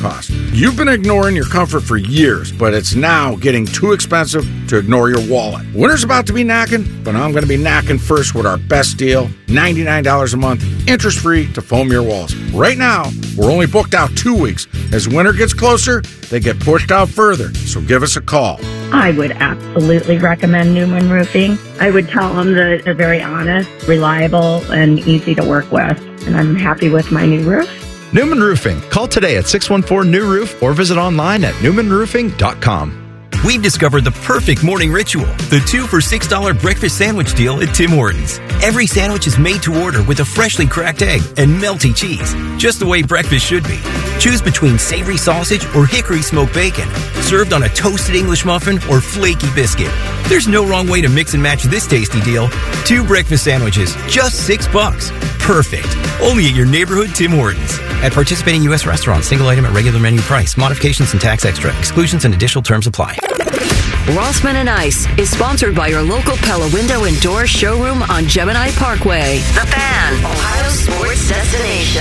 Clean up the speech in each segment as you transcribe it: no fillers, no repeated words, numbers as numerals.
cost. You've been ignoring your comfort for years, but it's now getting too expensive to ignore your wallet. Winter's about to be knocking, but I'm going to be knocking first with our best deal, $99 a month, interest-free to foam your walls. Right now, we're only booked out 2 weeks. As winter gets closer, they get pushed out further, so give us a call. I would absolutely recommend Newman Roofing. I would tell them that they're very honest, reliable, and easy to work with. And I'm happy with my new roof. Newman Roofing. Call today at 614-NEW-ROOF or visit online at newmanroofing.com. We've discovered the perfect morning ritual, the 2 for $6 breakfast sandwich deal at Tim Hortons. Every sandwich is made to order with a freshly cracked egg and melty cheese, just the way breakfast should be. Choose between savory sausage or hickory smoked bacon, served on a toasted English muffin or flaky biscuit. There's no wrong way to mix and match this tasty deal. 2 breakfast sandwiches, just $6. Perfect. Only at your neighborhood Tim Hortons. At participating U.S. restaurants, single item at regular menu price. Modifications and tax extra. Exclusions and additional terms apply. Rothman and Ice is sponsored by your local Pella Window and Door showroom on Gemini Parkway. The Fan, Ohio sports destination.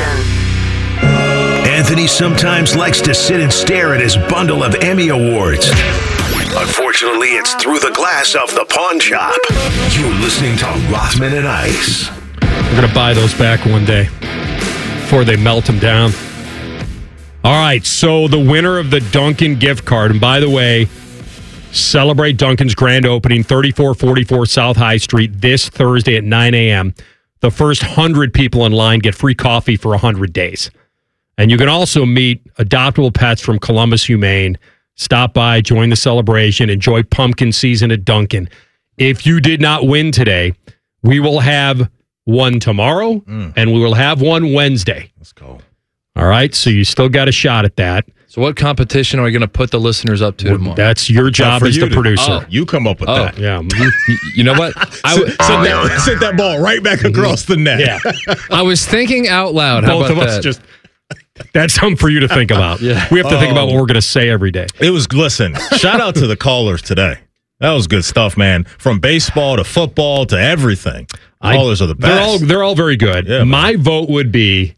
Anthony sometimes likes to sit and stare at his bundle of Emmy Awards. Unfortunately, it's through the glass of the pawn shop. You're listening to Rothman and Ice. We're going to buy those back one day before they melt them down. All right, so the winner of the Dunkin' gift card, and by the way, celebrate Dunkin's grand opening, 3444 South High Street, this Thursday at 9 a.m. The first 100 people in line get free coffee for 100 days. And you can also meet adoptable pets from Columbus Humane. Stop by, join the celebration, enjoy pumpkin season at Dunkin'. If you did not win today, we will have one tomorrow, and we will have one Wednesday. Let's go. All right, so you still got a shot at that. So what competition are we going to put the listeners up to tomorrow? That's your job as the producer. You come up with that. Yeah. You know what? Sent that ball right back across the net. Yeah. I was thinking out loud. How Both about of us that? just... That's something for you to think about. Yeah. We have to think about what we're going to say every day. Listen, shout out to the callers today. That was good stuff, man. From baseball to football to everything. Callers are the best. They're all very good. Yeah, my vote would be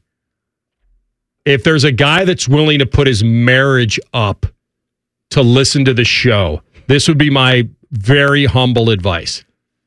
if there's a guy that's willing to put his marriage up to listen to the show, this would be my very humble advice.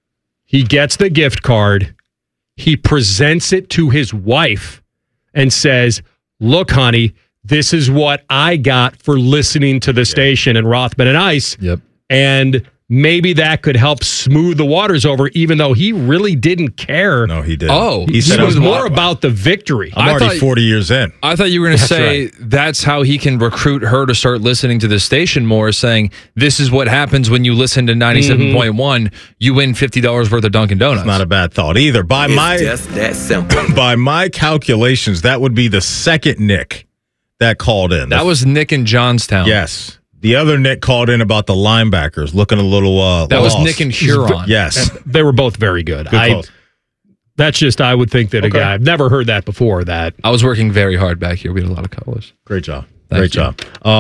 He gets the gift card, he presents it to his wife and says, look, honey, this is what I got for listening to the station and Rothman and Ice. Yep. And maybe that could help smooth the waters over, even though he really didn't care. No, he didn't. Oh, He was more about the victory. I'm already 40 years in. I thought you were going to say that's how he can recruit her to start listening to the station more, saying this is what happens when you listen to 97.1. You win $50 worth of Dunkin' Donuts. It's not a bad thought either. Just that simple. By my calculations, that would be the second Nick that called in. That was Nick in Johnstown. Yes. The other Nick called in about the linebackers, looking a little That lost. was Nick and Huron. Yes. They were both very good. calls. That's just, I would think that a guy, I've never heard that before, that. I was working very hard back here. We had a lot of callers. Great job. Thank you. job.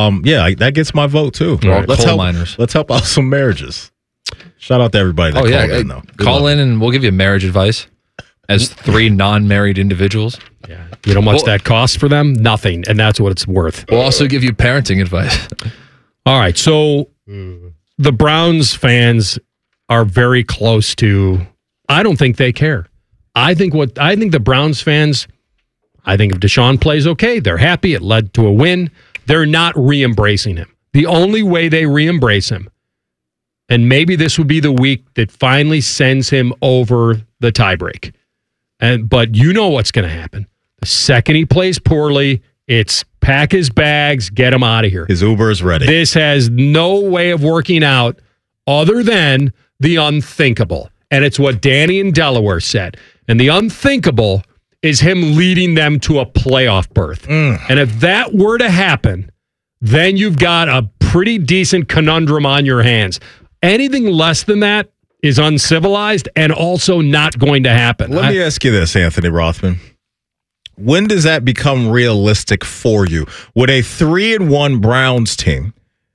That gets my vote too. We're all coal miners. Let's help out some marriages. Shout out to everybody that called in, though. Good Call luck. in and we'll give you marriage advice as 3 non-married individuals. Yeah. You know how much that costs for them? Nothing. And that's what it's worth. We'll also give you parenting advice. All right. So the Browns fans are very close to, I don't think they care. I think the Browns fans, I think if Deshaun plays okay, they're happy. It led to a win. They're not re-embracing him. The only way they re-embrace him, and maybe this would be the week that finally sends him over the tiebreak. But you know what's going to happen. The second he plays poorly, it's pack his bags, get him out of here. His Uber is ready. This has no way of working out other than the unthinkable. And it's what Danny in Delaware said. And the unthinkable is him leading them to a playoff berth. And if that were to happen, then you've got a pretty decent conundrum on your hands. Anything less than that is uncivilized and also not going to happen. Let me ask you this, Anthony Rothman. When does that become realistic for you? Would a 3-1 Browns team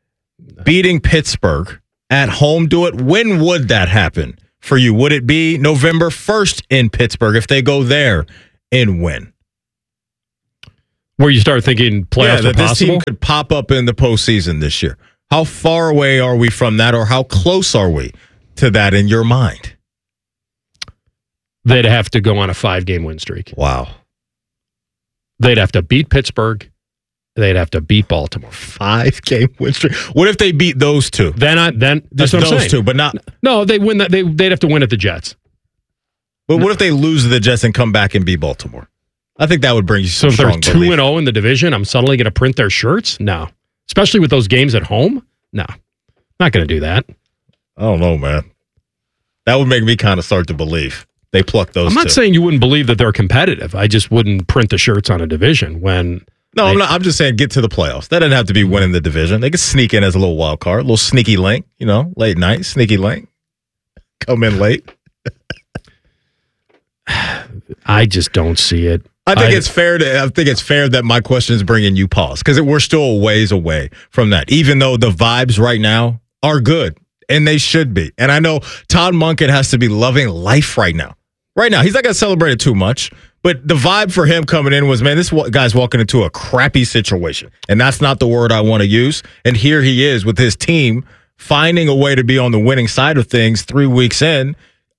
beating Pittsburgh at home do it? When would that happen for you? Would it be November 1st in Pittsburgh if they go there and win? Where you start thinking playoffs that are possible? This team could pop up in the postseason this year. How far away are we from that, or how close are we to that in your mind? They'd have to go on a 5-game win streak. Wow. They'd have to beat Pittsburgh. They'd have to beat Baltimore. 5-game win streak. What if they beat those two? Then that's what I'm saying. Those two, but not. No, they win that. They'd have to win at the Jets. But what if they lose to the Jets and come back and beat Baltimore? I think that would bring you some So if they're strong 2-0 in the division, I'm suddenly going to print their shirts? No. Especially with those games at home? No. Not going to do that. I don't know, man. That would make me kind of start to believe they plucked those two. I'm not saying you wouldn't believe that they're competitive. I just wouldn't print the shirts on a division when... No, I'm just saying get to the playoffs. That doesn't have to be winning the division. They could sneak in as a little wild card, a little sneaky link, late night, sneaky link. Come in late. I just don't see it. I think it's fair that my question is bringing you pause, because we're still a ways away from that, even though the vibes right now are good, and they should be. And I know Todd Monken has to be loving life right now. Right now, he's not going to celebrate it too much, but the vibe for him coming in was, man, this guy's walking into a crappy situation, and that's not the word I want to use. And here he is with his team finding a way to be on the winning side of things 3 weeks in.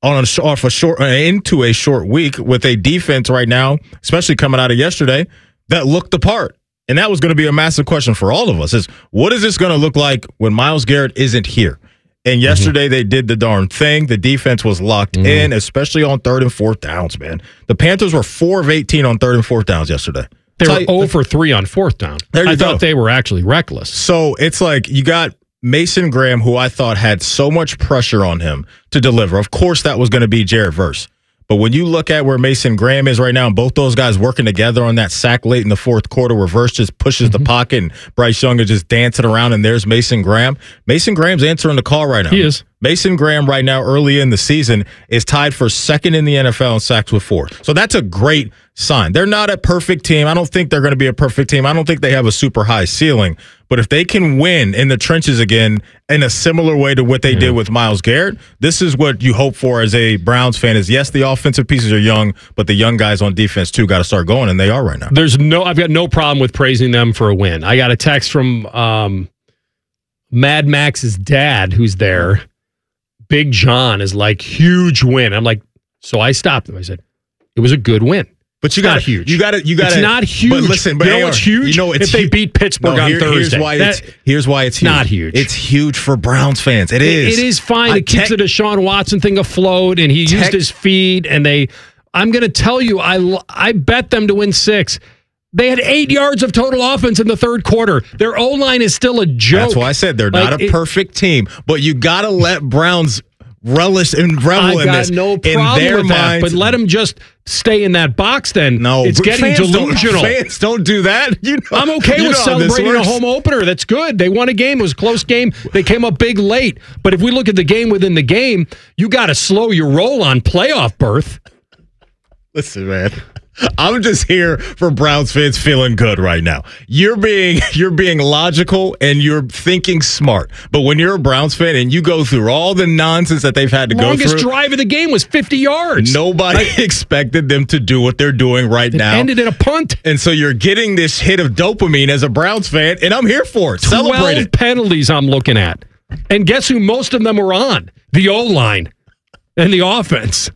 Into a short week with a defense right now, especially coming out of yesterday, that looked the part. And that was going to be a massive question for all of us, is what is this going to look like when Myles Garrett isn't here? And yesterday they did the darn thing. The defense was locked in, especially on 3rd and 4th downs, man. The Panthers were 4 of 18 on 3rd and 4th downs yesterday. They were 0 for 3 on 4th down. I thought they were actually reckless. So it's like you got Mason Graham, who I thought had so much pressure on him to deliver. Of course, that was going to be Jared Verse. But when you look at where Mason Graham is right now, and both those guys working together on that sack late in the 4th quarter where Verse just pushes the pocket and Bryce Young is just dancing around, and there's Mason Graham. Mason Graham's answering the call right now. He is. Mason Graham right now, early in the season, is tied for 2nd in the NFL in sacks with 4. So that's a great sign. They're not a perfect team. I don't think they're going to be a perfect team. I don't think they have a super high ceiling. But if they can win in the trenches again in a similar way to what they did with Myles Garrett, this is what you hope for as a Browns fan is, yes, the offensive pieces are young, but the young guys on defense, too, got to start going, and they are right now. I've got no problem with praising them for a win. I got a text from Mad Max's dad, who's there. Big John is like, huge win. I'm like, so I stopped him. I said, it was a good win. But you got huge. You got it. It's not huge. But listen, you know what's huge? If they beat Pittsburgh on Thursday. Here's why it's huge. Not huge. It's huge for Browns fans. It is. It is fine. It keeps the Deshaun Watson thing afloat, and he used his feet. And I'm going to tell you, I bet them to win 6. They had 8 yards of total offense in the 3rd quarter. Their O-line is still a joke. That's why I said they're not a perfect team, but you got to let Browns relish and revel in this. I got no problem with that, but let them just stay in that box then. No, it's getting delusional. Fans don't do that. I'm okay with celebrating a home opener. That's good. They won a game. It was a close game. They came up big late. But if we look at the game within the game, you got to slow your roll on playoff berth. Listen, man. I'm just here for Browns fans feeling good right now. You're being logical and you're thinking smart. But when you're a Browns fan and you go through all the nonsense that they've had to go through. Longest drive of the game was 50 yards. Nobody expected them to do what they're doing right now. It ended in a punt. And so you're getting this hit of dopamine as a Browns fan, and I'm here for it. Celebrate it. 12 penalties I'm looking at. And guess who most of them were on? The O-line and the offense.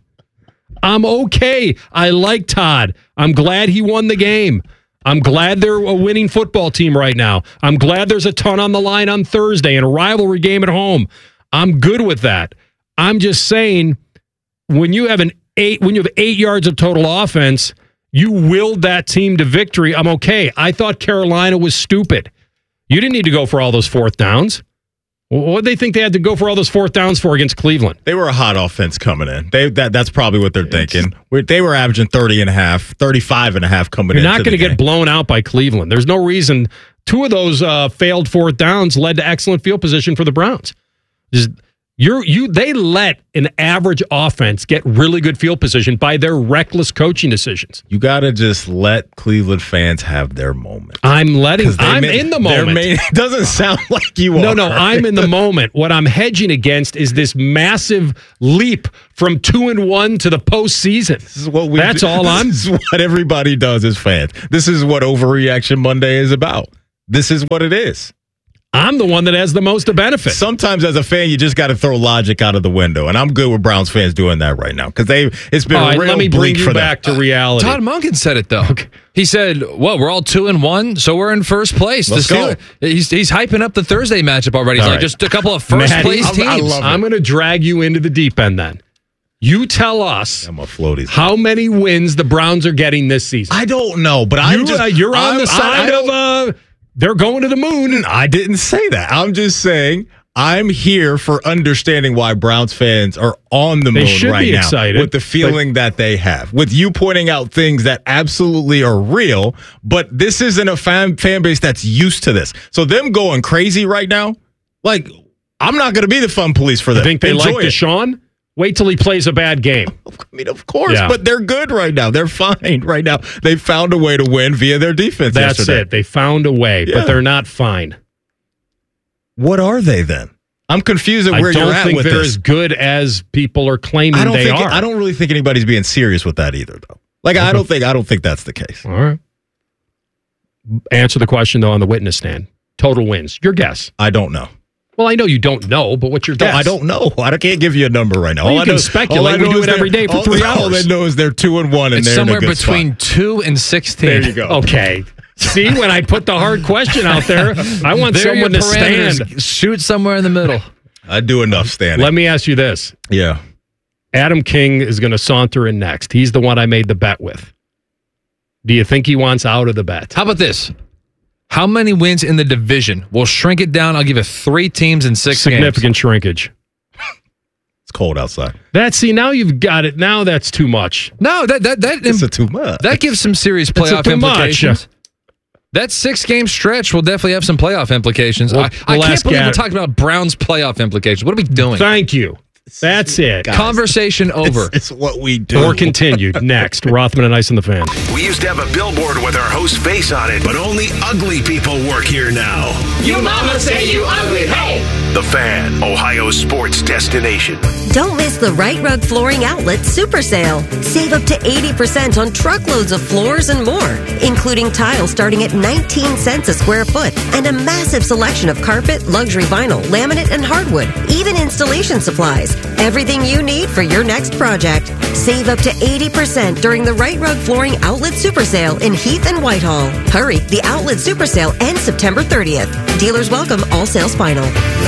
I'm okay. I like Todd. I'm glad he won the game. I'm glad they're a winning football team right now. I'm glad there's a ton on the line on Thursday and a rivalry game at home. I'm good with that. I'm just saying, when you have 8 yards of total offense, you willed that team to victory. I'm okay. I thought Carolina was stupid. You didn't need to go for all those 4th downs. What did they think they had to go for all those 4th downs for against Cleveland? They were a hot offense coming in. That's probably what they're thinking. They were averaging 30.5, 35.5 coming in. You're not going to get blown out by Cleveland. There's no reason. 2 of those failed 4th downs led to excellent field position for the Browns. You They let an average offense get really good field position by their reckless coaching decisions. You got to just let Cleveland fans have their moment. I'm in the moment. It doesn't sound like you are. No, I'm in the moment. What I'm hedging against is this massive leap from 2-1 to the postseason. This is what This is what everybody does as fans. This is what Overreaction Monday is about. This is what it is. I'm the one that has the most to benefit. Sometimes as a fan, you just got to throw logic out of the window, and I'm good with Browns fans doing that right now because it's been real let me bleak bring you for back them. to reality. Todd Monken said it though. Okay. He said, "Well, we're all 2-1, so we're in first place." Let's go. He's hyping up the Thursday matchup already. He's All like, right. just a couple of first place teams. I love it. I'm going to drag you into the deep end then. You tell us how many wins the Browns are getting this season. I don't know, but you're on the side of they're going to the moon. I didn't say that. I'm just saying I'm here for understanding why Browns fans are on the moon right now excited, with the feeling that they have. With you pointing out things that absolutely are real, but this isn't a fan base that's used to this. So them going crazy right now, like, I'm not going to be the fun police for them. You think they like Deshaun? Wait till he plays a bad game. I mean, of course, but they're good right now. They're fine right now. They found a way to win via their defense yesterday. That's it. They found a way, but they're not fine. What are they then? I'm confused at where you're at with this. I don't think they're as good as people are claiming they are. I don't really think anybody's being serious with that either, though. Like, I don't think that's the case. All right. Answer the question, though, on the witness stand. Total wins. Your guess. I don't know. Well, I know you don't know, but what's your guess? No, I don't know. I can't give you a number right now. Well, you can speculate. We do it every day for 3 hours. All I know is they're 2-1 and it's they're somewhere in a good between spot. 2 and 16. There you go. Okay. See, when I put the hard question out there, I want someone to stand. Shoot somewhere in the middle. I do enough standing. Let me ask you this. Yeah. Adam King is going to saunter in next. He's the one I made the bet with. Do you think he wants out of the bet? How about this? How many wins in the division? We'll shrink it down. I'll give it 3 teams in 6 Significant games. shrinkage. It's cold outside. Now you've got it. Now that's too much. No, It's too much. That gives some serious playoff implications. That 6-game stretch will definitely have some playoff implications. I can't believe we're talking about Browns playoff implications. What are we doing? Thank you. That's it. Guys, Conversation over. It's what we do. Or continued. Next, Rothman and Ice and the Fan. We used to have a billboard with our host's face on it, but only ugly people work here now. You mama say you ugly, hey! The Fan, Ohio's sports destination. Don't miss the Right Rug Flooring Outlet Super Sale. Save up to 80% on truckloads of floors and more, including tile starting at 19 cents a square foot and a massive selection of carpet, luxury vinyl, laminate, and hardwood, even installation supplies. Everything you need for your next project. Save up to 80% during the Right Rug Flooring Outlet Super Sale in Heath and Whitehall. Hurry, the Outlet Super Sale ends September 30th. Dealers welcome, all sales final.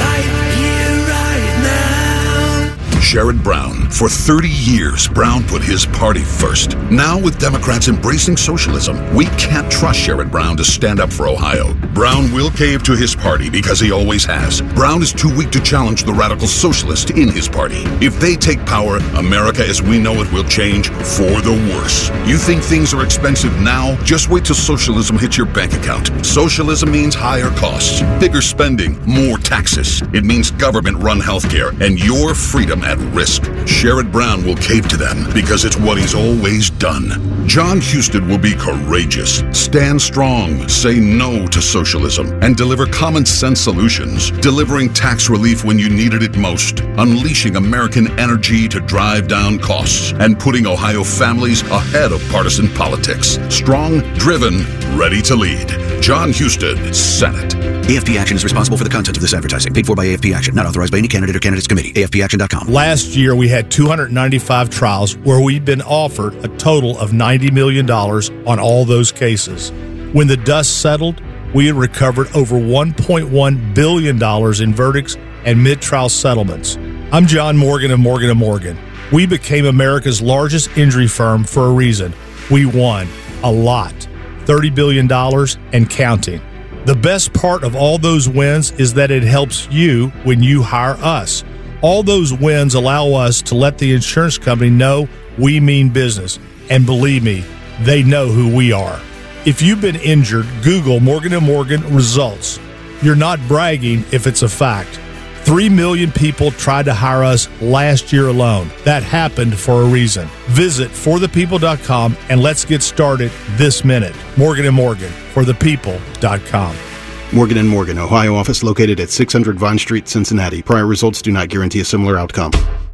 Sherrod Brown. For 30 years, Brown put his party first. Now, with Democrats embracing socialism, we can't trust Sherrod Brown to stand up for Ohio. Brown will cave to his party because he always has. Brown is too weak to challenge the radical socialists in his party. If they take power, America as we know it will change for the worse. You think things are expensive now? Just wait till socialism hits your bank account. Socialism means higher costs, bigger spending, more taxes. It means government-run healthcare and your freedom at risk. Sherrod Brown will cave to them because it's what he's always done. John Husted will be courageous, stand strong, say no to socialism, and deliver common sense solutions, delivering tax relief when you needed it most, unleashing American energy to drive down costs, and putting Ohio families ahead of partisan politics. Strong, driven, ready to lead. John Husted, Senate. AFP Action is responsible for the content of this advertising. Paid for by AFP Action. Not authorized by any candidate or candidates committee. AFPAction.com. Last year, we had 295 trials where we've been offered a total of $90 million on all those cases. When the dust settled, we had recovered over $1.1 billion in verdicts and mid-trial settlements. I'm John Morgan of Morgan & Morgan. We became America's largest injury firm for a reason. We won a lot, $30 billion and counting. The best part of all those wins is that it helps you when you hire us. All those wins allow us to let the insurance company know we mean business. And believe me, they know who we are. If you've been injured, Google Morgan & Morgan results. You're not bragging if it's a fact. 3 million people tried to hire us last year alone. That happened for a reason. Visit forthepeople.com and let's get started this minute. Morgan & Morgan, forthepeople.com. Morgan & Morgan, Ohio office located at 600 Vine Street, Cincinnati. Prior results do not guarantee a similar outcome.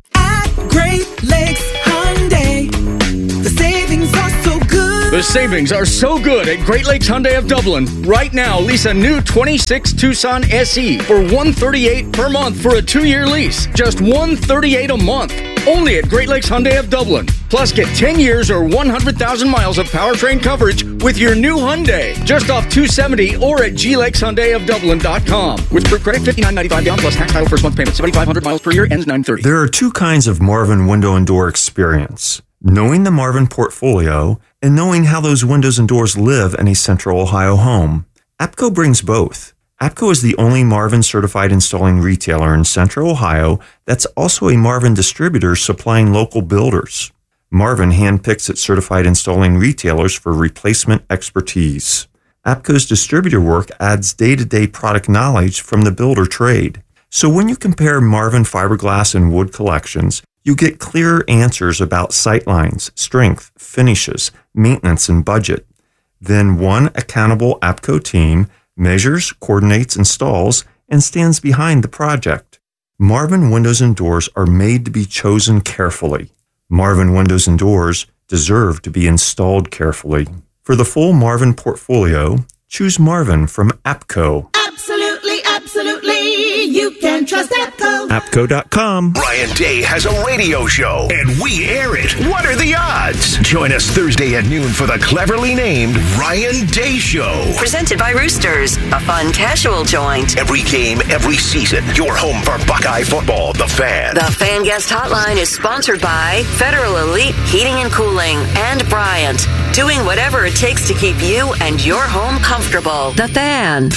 At Great Lakes Hyundai, the savings are so good. The savings are so good at Great Lakes Hyundai of Dublin. Right now, lease a new 26 Tucson SE for $138 per month for a 2-year lease. Just $138 a month. Only at Great Lakes Hyundai of Dublin. Plus, get 10 years or 100,000 miles of powertrain coverage with your new Hyundai. Just off 270 or at glakeshyundaiofdublin.com. With group credit, $59.95 down plus tax title first month payment. 7,500 miles per year, ends 9/30. There are two kinds of Marvin window and door experience. Knowing the Marvin portfolio and knowing how those windows and doors live in a Central Ohio home. APCO brings both. APCO is the only Marvin certified installing retailer in Central Ohio that's also a Marvin distributor supplying local builders. Marvin handpicks its certified installing retailers for replacement expertise. APCO's distributor work adds day-to-day product knowledge from the builder trade. So when you compare Marvin fiberglass and wood collections, you get clearer answers about sightlines, strength, finishes, maintenance, and budget. Then one accountable APCO team measures, coordinates, installs, and stands behind the project. Marvin windows and doors are made to be chosen carefully. Marvin windows and doors deserve to be installed carefully. For the full Marvin portfolio, choose Marvin from APCO. Absolutely, absolutely. You can trust APCO. APCO.com. Ryan Day has a radio show, and we air it. What are the odds? Join us Thursday at noon for the cleverly named Ryan Day Show. Presented by Roosters, a fun casual joint. Every game, every season. Your home for Buckeye football, The Fan. The Fan Guest Hotline is sponsored by Federal Elite Heating and Cooling and Bryant. Doing whatever it takes to keep you and your home comfortable. The Fan.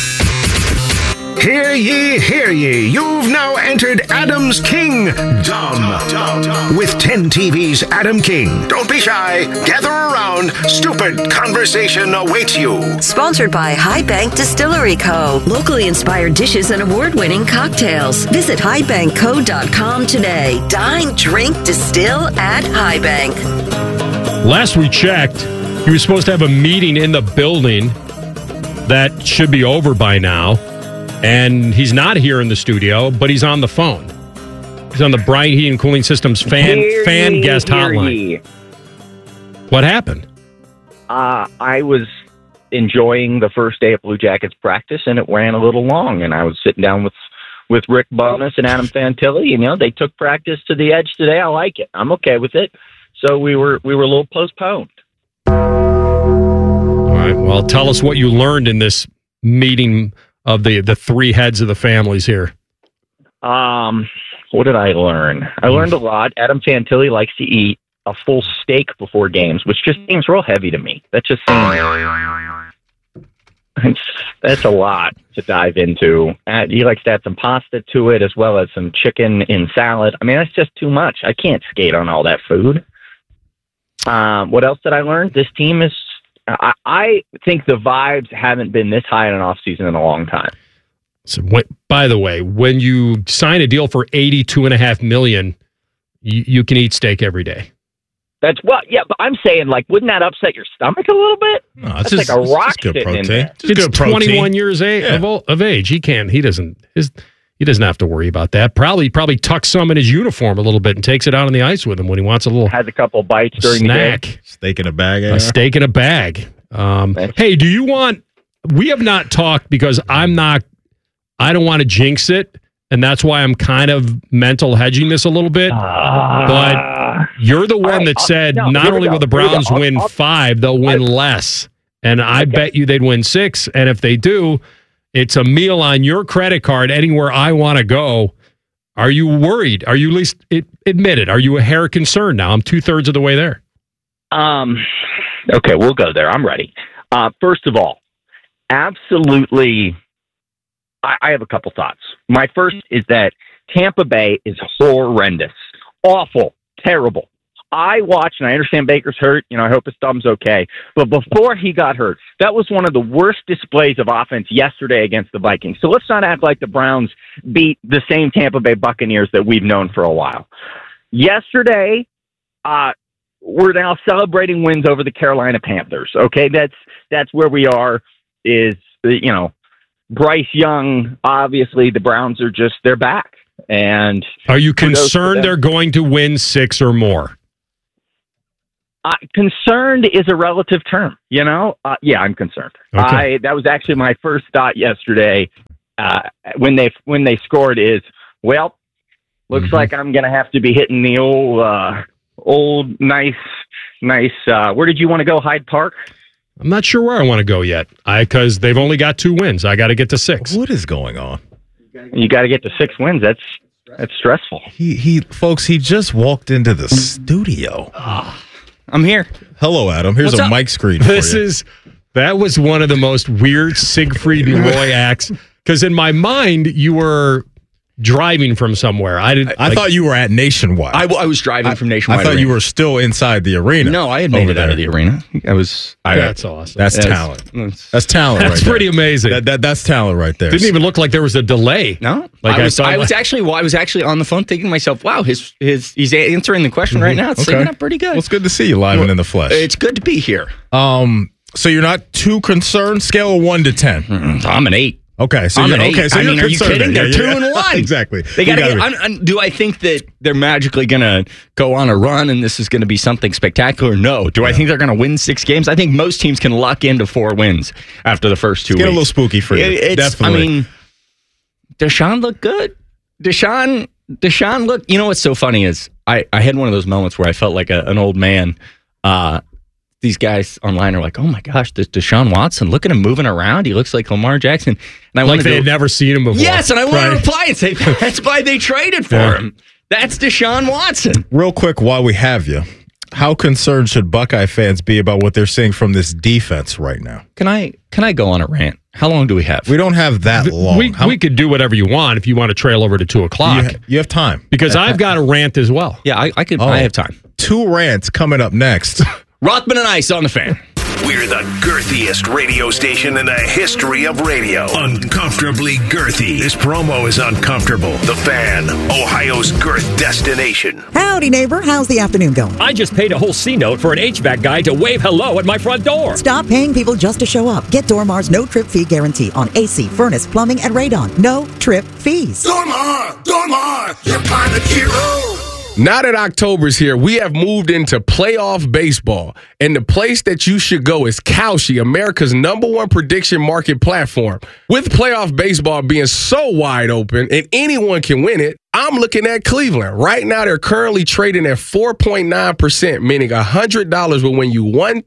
Hear ye, hear ye. You've now entered Adam's Kingdom. With 10 TV's Adam King. Don't be shy. Gather around. Stupid conversation awaits you. Sponsored by High Bank Distillery Co. Locally inspired dishes and award-winning cocktails. Visit highbankco.com today. Dine, drink, distill at High Bank. Last we checked, he was supposed to have a meeting in the building that should be over by now. And he's not here in the studio, but he's on the phone. He's on the Bryant Heating and Cooling Systems fan guest hotline. What happened? I was enjoying the first day of Blue Jackets practice, and it ran a little long. And I was sitting down with Rick Bonus and Adam Fantilli. You know, they took practice to the edge today. I like it. I'm okay with it. So we were a little postponed. All right. Well, tell us what you learned in this meeting of the three heads of the families here. What did I learn? I learned a lot. Adam Fantilli likes to eat a full steak before games, which just seems real heavy to me. That just seems that's a lot to dive into. He likes to add some pasta to it as well as some chicken in salad. I mean, that's just too much. I can't skate on all that food. What else did I learn? This team is I think the vibes haven't been this high in an offseason in a long time. So, by the way, when you sign a deal for $82.5 million, you can eat steak every day. That's what, yeah, but I'm saying, like, wouldn't that upset your stomach a little bit? No, that's just, like a rock sitting in there. It's 21 years of age. He doesn't have to worry about that. Probably tucks some in his uniform a little bit and takes it out on the ice with him when he wants a little. Has a couple bites during snack. The game. Steak in a bag. A steak in a bag. Hey, do you want? We have not talked because I don't want to jinx it, and that's why I'm kind of mental hedging this a little bit. But you're the one that said not only will the Browns win 5, they'll win less, and I bet you they'd win 6. And if they do, it's a meal on your credit card anywhere I want to go. Are you worried? Are you at least admit it? Are you a hair concerned now? I'm 2/3 of the way there. Okay, we'll go there. I'm ready. First of all, absolutely, I have a couple thoughts. My first is that Tampa Bay is horrendous, awful, terrible. I watched, and I understand Baker's hurt. I hope his thumb's okay. But before he got hurt, that was one of the worst displays of offense yesterday against the Vikings. So let's not act like the Browns beat the same Tampa Bay Buccaneers that we've known for a while. Yesterday, we're now celebrating wins over the Carolina Panthers. Okay, that's where we are. Is Bryce Young? Obviously, the Browns they're back. And are you concerned they're going to win 6 or more? Concerned is a relative term. Yeah, I'm concerned. Okay. That was actually my first thought yesterday when they scored. Is looks like I'm going to have to be hitting the old nice. Where did you want to go? Hyde Park? I'm not sure where I want to go yet. Because they've only got 2 wins. I got to get to 6. What is going on? You got to get to 6 wins. That's stressful. Folks, he just walked into the studio. I'm here. Hello, Adam. Here's a mic screen. That was one of the most weird Siegfried and Roy acts. Because in my mind, you were driving from somewhere. I thought you were at Nationwide. I was driving from Nationwide. I thought you were still inside the arena. No, I had made it out of the arena. That's awesome. That's talent. That's talent. That's pretty amazing. That's talent right there. Didn't even look like there was a delay. No, like I was actually on the phone thinking to myself, wow, he's answering the question right now. It's syncing up pretty good. Well, it's good to see you live and in the flesh. It's good to be here. So you're not too concerned? Scale of 1 to 10. I'm an 8. Okay, so I'm an 8. So are you kidding? They're 2-1. Exactly. They do I think that they're magically going to go on a run and this is going to be something spectacular? No. Do I think they're going to win 6 games? I think most teams can luck into 4 wins after the first 2 weeks. Get a little spooky for you. Definitely. Deshaun looked good. Deshaun looked. You know what's so funny is I had one of those moments where I felt like an old man. These guys online are like, oh my gosh, this Deshaun Watson, look at him moving around. He looks like Lamar Jackson. And I they had never seen him before. Yes, and I want to reply and say, that's why they traded for him. That's Deshaun Watson. Real quick, while we have you, how concerned should Buckeye fans be about what they're seeing from this defense right now? Can I go on a rant? How long do we have? We don't have that long. We could do whatever you want if you want to trail over to 2 o'clock. You have time. Because I've got a rant as well. Yeah, I have time. 2 rants coming up next. Rothman and Ice on the Fan. We're the girthiest radio station in the history of radio. Uncomfortably girthy. This promo is uncomfortable. The Fan, Ohio's girth destination. Howdy, neighbor. How's the afternoon going? I just paid a whole C-note for an HVAC guy to wave hello at my front door. Stop paying people just to show up. Get Dormar's no-trip fee guarantee on AC, furnace, plumbing, and radon. No trip fees. Dormar, your pilot hero. Now that October's here, we have moved into playoff baseball, and the place that you should go is Kalshi, America's #1 prediction market platform. With playoff baseball being so wide open and anyone can win it, I'm looking at Cleveland. Right now, they're currently trading at 4.9%, meaning $100 will win you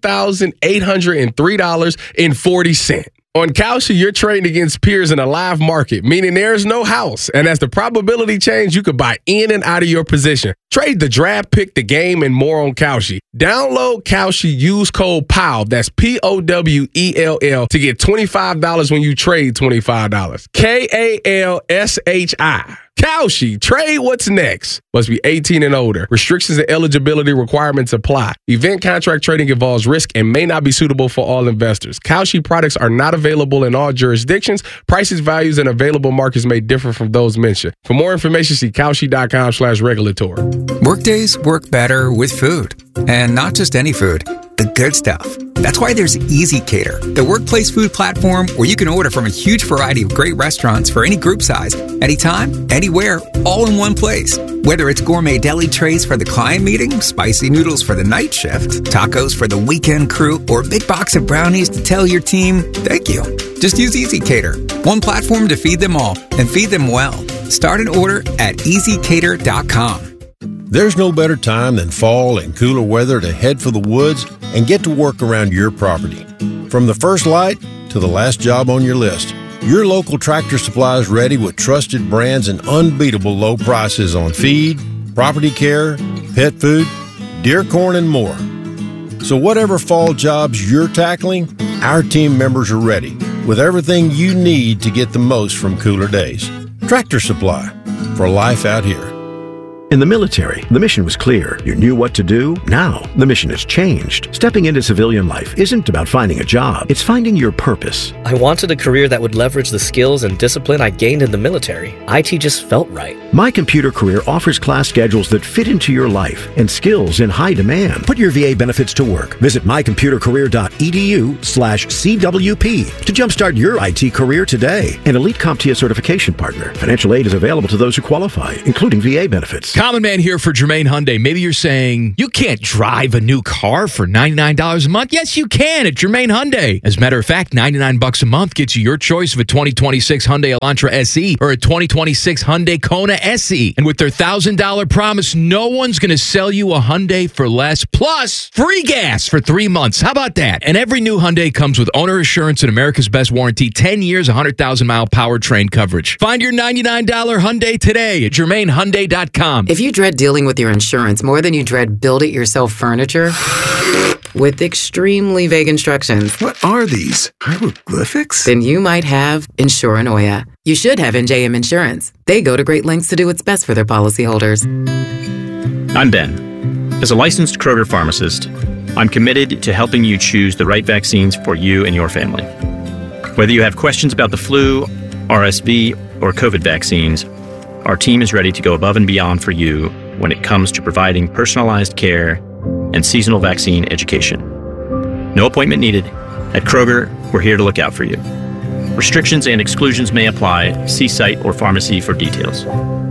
$1,803.40. On Kalshi, you're trading against peers in a live market, meaning there's no house. And as the probability change, you could buy in and out of your position. Trade the draft, pick the game, and more on Kalshi. Download Kalshi, use code POWELL, that's POWELL, to get $25 when you trade $25. KALSHI. Kalshi, trade what's next. Must be 18 and older. Restrictions and eligibility requirements apply. Event contract trading involves risk and may not be suitable for all investors. Kalshi products are not available in all jurisdictions. Prices, values, and available markets may differ from those mentioned. For more information, see Kalshi.com/regulatory. Workdays work better with food. And not just any food, the good stuff. That's why there's Easy Cater, the workplace food platform where you can order from a huge variety of great restaurants for any group size, anytime, anywhere, all in one place. Whether it's gourmet deli trays for the client meeting, spicy noodles for the night shift, tacos for the weekend crew, or a big box of brownies to tell your team, thank you. Just use Easy Cater, one platform to feed them all and feed them well. Start an order at easycater.com. There's no better time than fall and cooler weather to head for the woods and get to work around your property. From the first light to the last job on your list, your local Tractor Supply is ready with trusted brands and unbeatable low prices on feed, property care, pet food, deer corn, and more. So whatever fall jobs you're tackling, our team members are ready with everything you need to get the most from cooler days. Tractor Supply, for life out here. In the military, the mission was clear. You knew what to do. Now, the mission has changed. Stepping into civilian life isn't about finding a job. It's finding your purpose. I wanted a career that would leverage the skills and discipline I gained in the military. IT just felt right. My Computer Career offers class schedules that fit into your life and skills in high demand. Put your VA benefits to work. Visit mycomputercareer.edu/CWP to jumpstart your IT career today. An elite CompTIA certification partner. Financial aid is available to those who qualify, including VA benefits. Common Man here for Germain Hyundai. Maybe you're saying, you can't drive a new car for $99 a month. Yes, you can at Germain Hyundai. As a matter of fact, $99 a month gets you your choice of a 2026 Hyundai Elantra SE or a 2026 Hyundai Kona SE. And with their $1,000 promise, no one's going to sell you a Hyundai for less. Plus, free gas for 3 months. How about that? And every new Hyundai comes with owner assurance and America's Best Warranty, 10 years, 100,000-mile powertrain coverage. Find your $99 Hyundai today at GermainHyundai.com. If you dread dealing with your insurance more than you dread build-it-yourself furniture with extremely vague instructions. What are these? Hieroglyphics? Then you might have Insuranoia. You should have NJM Insurance. They go to great lengths to do what's best for their policyholders. I'm Ben. As a licensed Kroger pharmacist, I'm committed to helping you choose the right vaccines for you and your family. Whether you have questions about the flu, RSV, or COVID vaccines, our team is ready to go above and beyond for you when it comes to providing personalized care and seasonal vaccine education. No appointment needed. At Kroger, we're here to look out for you. Restrictions and exclusions may apply. See site or pharmacy for details.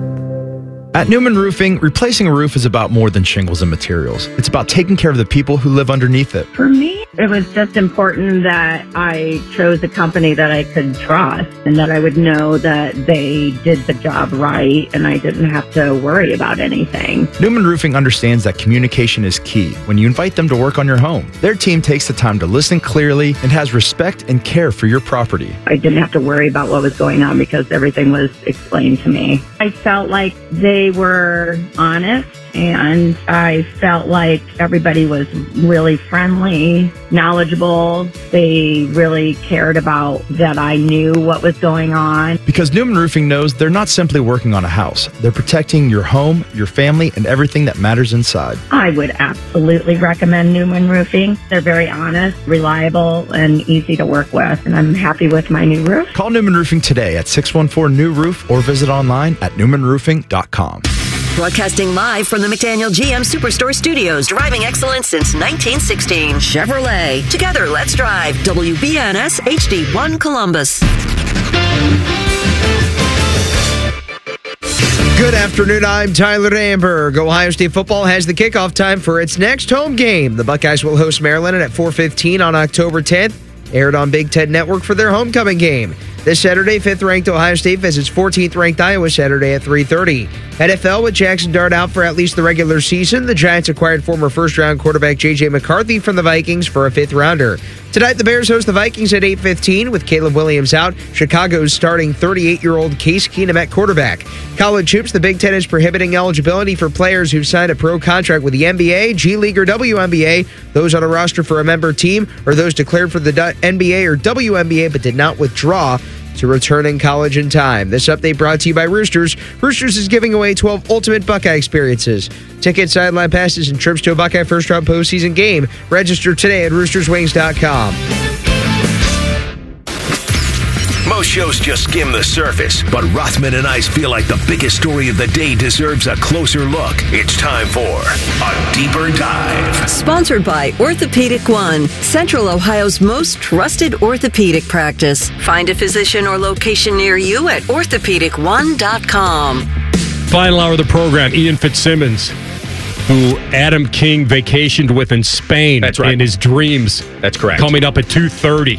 At Newman Roofing, replacing a roof is about more than shingles and materials. It's about taking care of the people who live underneath it. For me, it was just important that I chose a company that I could trust and that I would know that they did the job right and I didn't have to worry about anything. Newman Roofing understands that communication is key when you invite them to work on your home. Their team takes the time to listen clearly and has respect and care for your property. I didn't have to worry about what was going on because everything was explained to me. I felt like they were honest and I felt like everybody was really friendly, knowledgeable. They really cared about that I knew what was going on. Because Newman Roofing knows they're not simply working on a house. They're protecting your home, your family, and everything that matters inside. I would absolutely recommend Newman Roofing. They're very honest, reliable, and easy to work with. And I'm happy with my new roof. Call Newman Roofing today at 614-NEW-ROOF or visit online at newmanroofing.com. Broadcasting live from the McDaniel GM Superstore Studios, driving excellence since 1916. Chevrolet. Together, let's drive. WBNS HD1 Columbus. Good afternoon. I'm Tyler Amberg. Ohio State football has the kickoff time for its next home game. The Buckeyes will host Maryland at 4:15 on October 10th. Aired on Big Ten Network for their homecoming game. This Saturday, 5th-ranked Ohio State visits 14th-ranked Iowa Saturday at 3:30. NFL, with Jackson Dart out for at least the regular season, the Giants acquired former first-round quarterback J.J. McCarthy from the Vikings for a fifth-rounder. Tonight, the Bears host the Vikings at 8:15 with Caleb Williams out. Chicago's starting 38-year-old Case Keenum at quarterback. College hoops, the Big Ten is prohibiting eligibility for players who've signed a pro contract with the NBA, G League, or WNBA, those on a roster for a member team, or those declared for the NBA or WNBA but did not withdraw to return in college in time. This update brought to you by Roosters. Roosters is giving away 12 ultimate Buckeye experiences. Tickets, sideline passes, and trips to a Buckeye first-round postseason game. Register today at roosterswings.com. Most shows just skim the surface, but Rothman and Ice feel like the biggest story of the day deserves a closer look. It's time for A Deeper Dive. Sponsored by Orthopedic One, Central Ohio's most trusted orthopedic practice. Find a physician or location near you at orthopedic1.com. Final hour of the program, Ian Fitzsimmons, who Adam King vacationed with in Spain. That's right. In his dreams. That's correct. Coming up at 2:30.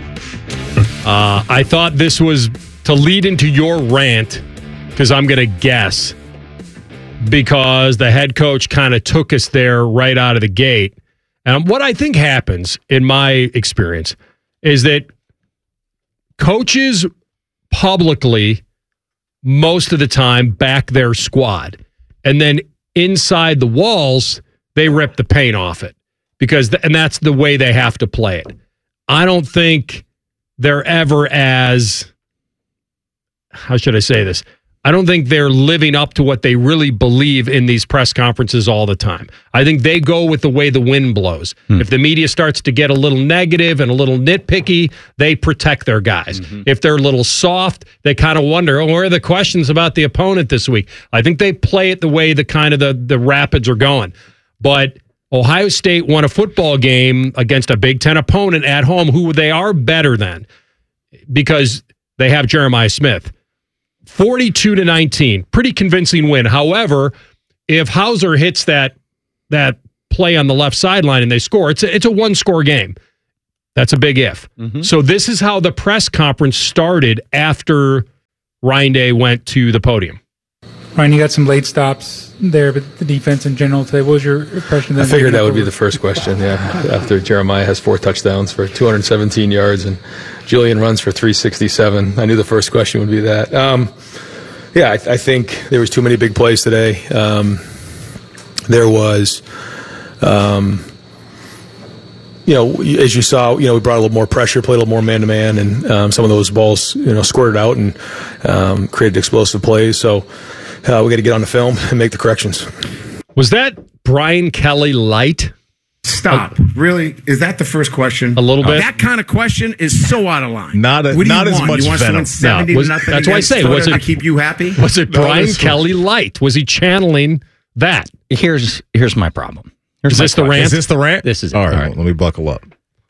I thought this was to lead into your rant, because I'm going to guess, because the head coach kind of took us there right out of the gate. And what I think happens, in my experience, is that coaches publicly, most of the time, back their squad. And then inside the walls, they rip the paint off it. And that's the way they have to play it. I don't think they're ever as, how should I say this, I don't think they're living up to what they really believe in these press conferences all the time. I think they go with the way the wind blows. If the media starts to get a little negative and a little nitpicky, they protect their guys. If they're a little soft, they kind of wonder, where are the questions about the opponent this week? I think they play it the way the Rapids are going. But Ohio State won a football game against a Big Ten opponent at home who they are better than because they have Jeremiah Smith. 42-19, pretty convincing win. However, if Hauser hits that play on the left sideline and they score, it's a one-score game. That's a big if. So this is how the press conference started after Ryan Day went to the podium. Ryan, you got some late stops there, but the defense in general today, what was your impression of them? I figured that would be the first question, after Jeremiah has 4 touchdowns for 217 yards and Julian runs for 367. I knew the first question would be that. I think there was too many big plays today. There was, as you saw, we brought a little more pressure, played a little more man-to-man, and some of those balls, squirted out and created explosive plays. So we got to get on the film and make the corrections. Was that Brian Kelly light? Stop. Really? Is that the first question? A little bit. That kind of question is so out of line. Not as much You want venom. someone 70-0 That's why I say, was it to keep you happy? Was it Brian Kelly light? Was he channeling that? Here's my problem. Is this the rant? Is this the rant? This is it. All right. Let me buckle up.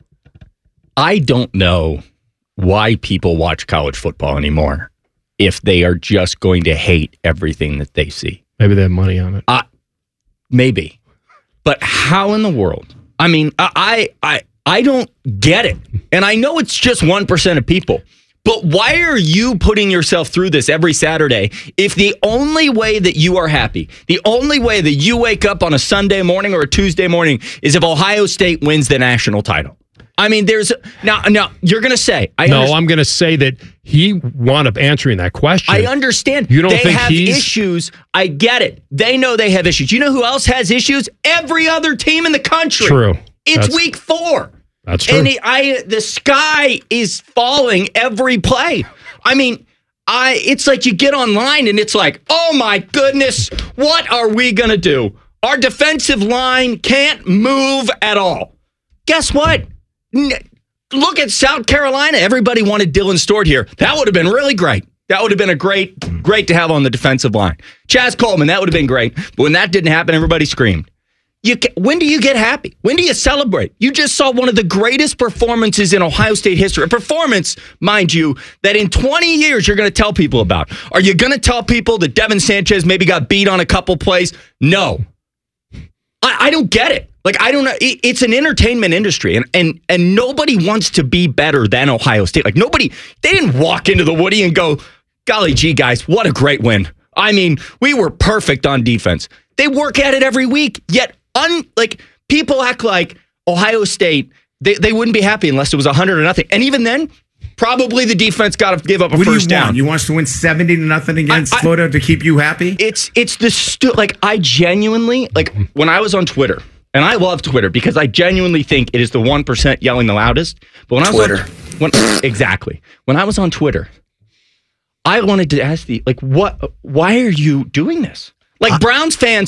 I don't know why people watch college football anymore if they are just going to hate everything that they see. Maybe they have money on it. Maybe. But how in the world? I mean, I don't get it. And I know it's just 1% of people. But why are you putting yourself through this every Saturday if the only way that you are happy, the only way that you wake up on a Sunday morning or a Tuesday morning is if Ohio State wins the national title? I mean, now you're going to say. I'm going to say that he wound up answering that question. I understand. You don't they think have issues. I get it. They know they have issues. You know who else has issues? Every other team in the country. True. It's week 4. That's true. And the sky is falling every play. I mean, it's like you get online and it's like, oh my goodness, what are we going to do? Our defensive line can't move at all. Guess what? Look at South Carolina. Everybody wanted Dylan Stewart here. That would have been really great. That would have been a great to have on the defensive line. Chaz Coleman, that would have been great. But when that didn't happen, everybody screamed. When do you get happy? When do you celebrate? You just saw one of the greatest performances in Ohio State history. A performance, mind you, that in 20 years you're going to tell people about. Are you going to tell people that Devin Sanchez maybe got beat on a couple plays? No. I don't get it. Like, I don't know. It's an entertainment industry, and nobody wants to be better than Ohio State. Like, they didn't walk into the Woody and go, golly gee, guys, what a great win. I mean, we were perfect on defense. They work at it every week, yet people act like Ohio State, they wouldn't be happy unless it was 100-0. And even then, probably the defense got to give up a first down. You want us to win 70-0 against Florida to keep you happy? It's I genuinely, when I was on Twitter, and I love Twitter because I genuinely think it is the 1% yelling the loudest. But when Twitter. Exactly. When I was on Twitter, I wanted to ask why are you doing this? Like, Browns fans,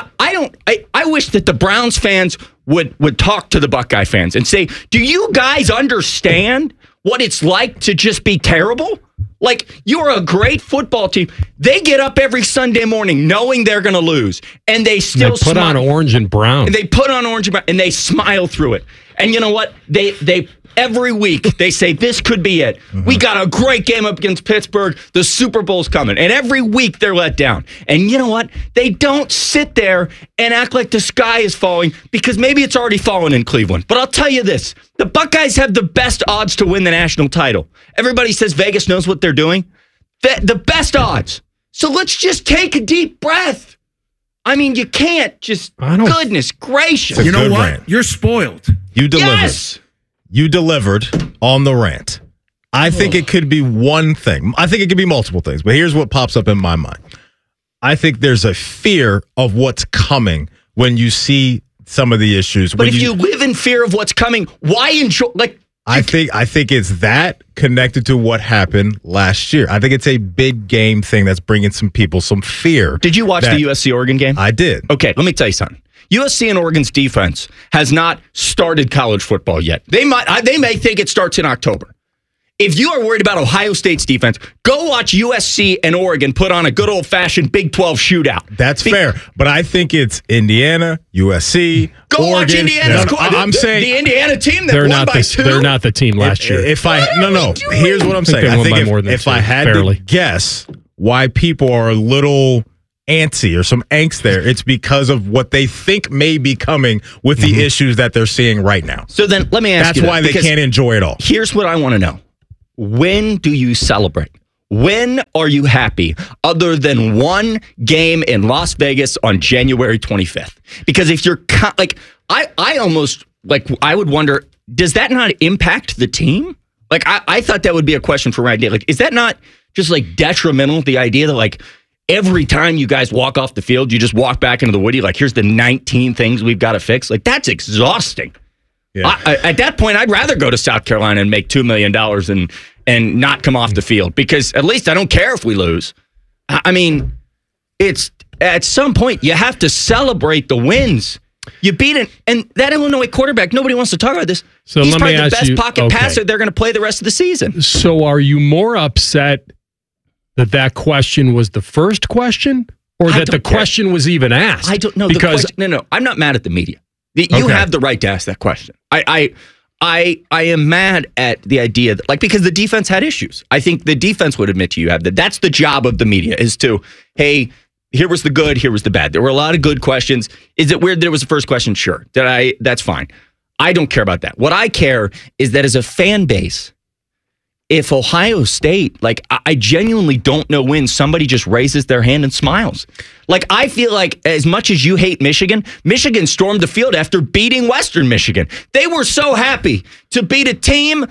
I wish that the Browns fans would talk to the Buckeye fans and say, do you guys understand what it's like to just be terrible? Like, you're a great football team. They get up every Sunday morning knowing they're going to lose, and they still put on orange and brown. And they put on orange and brown, and they smile through it. And you know what? They every week they say this could be it. Mm-hmm. We got a great game up against Pittsburgh. The Super Bowl's coming. And every week they're let down. And you know what? They don't sit there and act like the sky is falling because maybe it's already fallen in Cleveland. But I'll tell you this. The Buckeyes have the best odds to win the national title. Everybody says Vegas knows what they're doing. The best odds. So let's just take a deep breath. I mean, you can't just, goodness gracious. You know what? Rant. You're spoiled. You delivered. Yes. You delivered on the rant. I think it could be one thing. I think it could be multiple things, but here's what pops up in my mind. I think there's a fear of what's coming when you see some of the issues. But if you live in fear of what's coming, why enjoy? Like, I think it's that connected to what happened last year. I think it's a big game thing that's bringing some people some fear. Did you watch the USC-Oregon game? I did. Okay, let me tell you something. USC and Oregon's defense has not started college football yet. They may think it starts in October. If you are worried about Ohio State's defense, go watch USC and Oregon put on a good old-fashioned Big 12 shootout. That's fair, but I think it's Indiana, USC, Go Oregon. watch Indiana's I'm saying the Indiana team that They're won not by 2. They're not the team last year. Here's what I'm saying. I think if I had to guess why people are a little antsy or some angst there, it's because of what they think may be coming with the issues that they're seeing right now. So then let me ask you that's why they can't enjoy it all. Here's what I want to know. When do you celebrate? When are you happy other than one game in Las Vegas on January 25th? Because if you're I almost I would wonder, does that not impact the team? Like I thought that would be a question for Ryan Day. Like, is that not just like detrimental? The idea that like every time you guys walk off the field, you just walk back into the Woody. Like, here's the 19 things we've got to fix. Like, that's exhausting. Yeah. At that point, I'd rather go to South Carolina and make $2 million and not come off the field, because at least I don't care if we lose. I mean, it's at some point you have to celebrate the wins. You beat it, and that Illinois quarterback, nobody wants to talk about this. So he's let probably me the ask best you, pocket passer they're going to play the rest of the season. So are you more upset that question was the first question, or that the question was even asked? I don't know. Because no, I'm not mad at the media. You have the right to ask that question. I am mad at the idea that, because the defense had issues. I think the defense would admit to you that. That's the job of the media, is to, hey, here was the good, here was the bad. There were a lot of good questions. Is it weird that it was the first question? Sure. That's fine. I don't care about that. What I care is that as a fan base, if Ohio State, I genuinely don't know when somebody just raises their hand and smiles. I feel like as much as you hate Michigan, Michigan stormed the field after beating Western Michigan. They were so happy to beat a team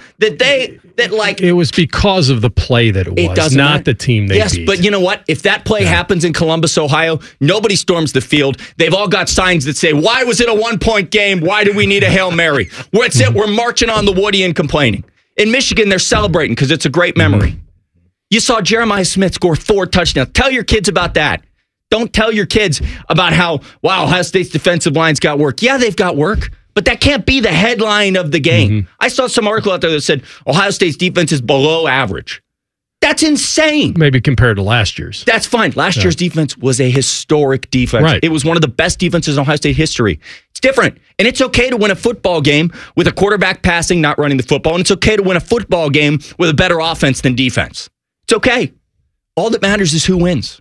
it was because of the play that it was, not the team they beat. Yes, but you know what? If that play happens in Columbus, Ohio, nobody storms the field. They've all got signs that say, why was it a 1-point game? Why do we need a Hail Mary? What's it? We're marching on the Woody and complaining. In Michigan, they're celebrating because it's a great memory. You saw Jeremiah Smith score 4 touchdowns. Tell your kids about that. Don't tell your kids about how, wow, Ohio State's defensive line's got work. Yeah, they've got work, but that can't be the headline of the game. I saw some article out there that said Ohio State's defense is below average. That's insane. Maybe compared to last year's. That's fine. Last year's defense was a historic defense. Right. It was one of the best defenses in Ohio State history. It's different. And it's okay to win a football game with a quarterback passing, not running the football. And it's okay to win a football game with a better offense than defense. It's okay. All that matters is who wins.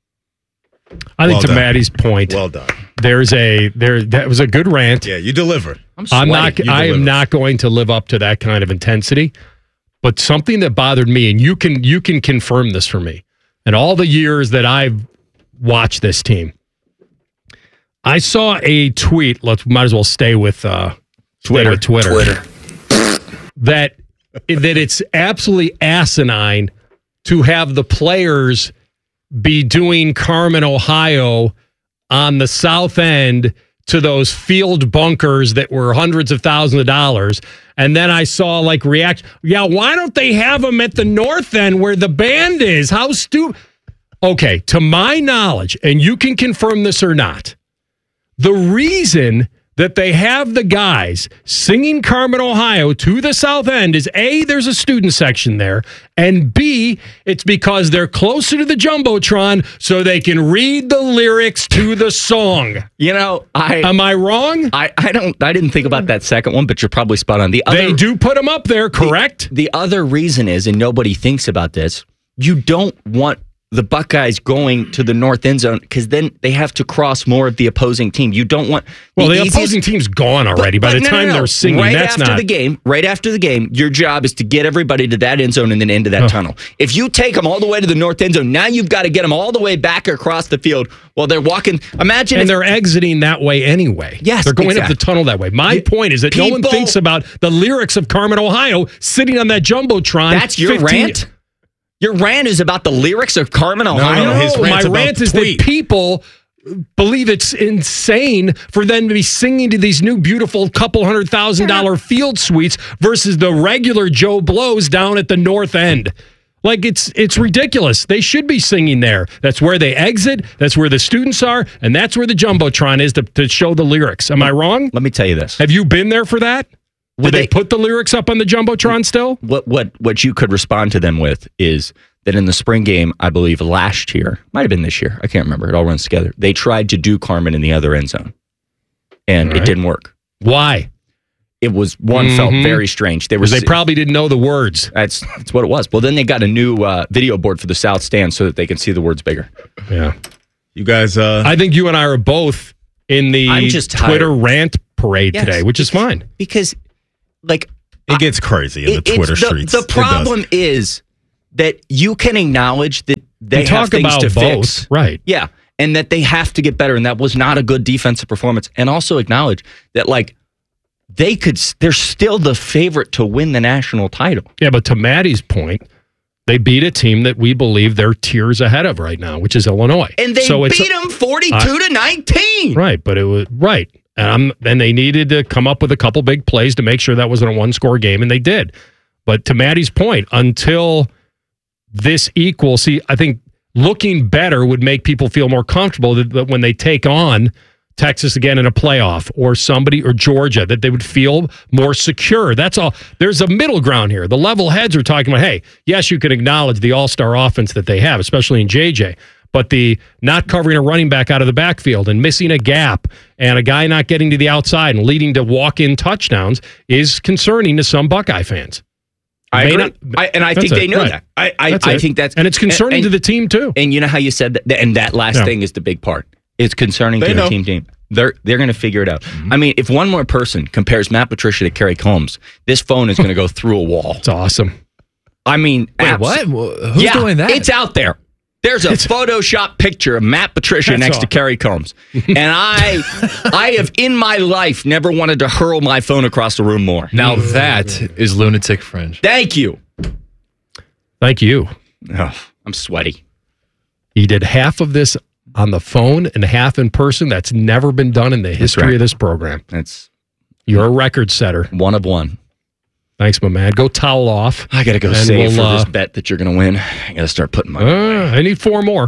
I think Maddie's point. Well done. That was a good rant. Yeah, you delivered. I am not going to live up to that kind of intensity. But something that bothered me, and you can confirm this for me, and all the years that I've watched this team, I saw a tweet. Might as well stay with Twitter. That it's absolutely asinine to have the players be doing Carmen, Ohio, on the south end to those field bunkers that were hundreds of thousands of dollars. And then I saw reaction. Yeah, why don't they have them at the north end where the band is? How stupid. Okay, to my knowledge, and you can confirm this or not, the reason that they have the guys singing Carmen, Ohio to the south end is A, there's a student section there, and B, it's because they're closer to the Jumbotron so they can read the lyrics to the song. Am I wrong? I didn't think about that second one, but you're probably spot on. They do put them up there, correct? The other reason is, and nobody thinks about this, you don't want the Buckeyes going to the north end zone, because then they have to cross more of the opposing team. You don't want... the opposing team's gone already. By the time they're singing, right after the game, your job is to get everybody to that end zone and then into that tunnel. If you take them all the way to the north end zone, now you've got to get them all the way back across the field while they're walking. Imagine and they're exiting that way anyway. Yes, they're going up the tunnel that way. My point is that no one thinks about the lyrics of Carmen, Ohio, sitting on that Jumbotron. That's your rant? Your rant is about the lyrics of Carmen, Ohio? No, my rant is that people believe it's insane for them to be singing to these new beautiful couple $100,000 field suites versus the regular Joe Blows down at the North End. Like, it's ridiculous. They should be singing there. That's where they exit. That's where the students are. And that's where the Jumbotron is to show the lyrics. Am I wrong? Let me tell you this. Have you been there for that? Would they put the lyrics up on the Jumbotron still? What you could respond to them with is that in the spring game, I believe last year, might have been this year, I can't remember, it all runs together. They tried to do Carmen in the other end zone, and it didn't work. Why? It was felt very strange. They probably didn't know the words. That's what it was. Well, then they got a new video board for the South Stand so that they can see the words bigger. Yeah, you guys. I think you and I are both in the Twitter rant parade today, which is fine because, like, it gets crazy in the Twitter streets. The problem is that you can acknowledge that they have things to fix, right? Yeah, and that they have to get better, and that was not a good defensive performance. And also acknowledge that, like, they're still the favorite to win the national title. Yeah, but to Maddie's point, they beat a team that we believe they're tiers ahead of right now, which is Illinois. And they beat them 42-19. Right, but it was right. And they needed to come up with a couple big plays to make sure that wasn't a one-score game, and they did. But to Maddie's point, until this equals, I think looking better would make people feel more comfortable that when they take on Texas again in a playoff or Georgia, that they would feel more secure. That's all. There's a middle ground here. The level heads are talking about, hey, yes, you can acknowledge the all-star offense that they have, especially in JJ, but the not covering a running back out of the backfield and missing a gap and a guy not getting to the outside and leading to walk-in touchdowns is concerning to some Buckeye fans. I agree. I think they know that. I think that's... And it's concerning to the team, too. And you know how you said that? And that last thing is the big part. It's concerning to the team. They're going to figure it out. Mm-hmm. I mean, if one more person compares Matt Patricia to Kerry Combs, this phone is going to go through a wall. It's awesome. I mean, wait, what? Who's doing that? It's out there. There's a Photoshop picture of Matt Patricia next to Kerry Combs. And I have in my life never wanted to hurl my phone across the room more. Now that is lunatic fringe. Thank you. Thank you. Oh, I'm sweaty. He did half of this on the phone and half in person. That's never been done in the history of this program. You're a record setter. One of one. Thanks, my man. Go towel off. I got to go save for this bet that you're going to win. I got to start putting money away. I need 4 more.